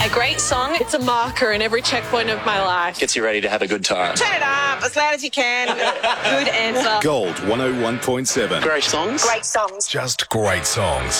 A great song. It's a marker in every checkpoint of my life. Gets you ready to have a good time. Turn it up as loud as you can. Good answer. Gold 101.7. Great songs. Great songs. Just great songs.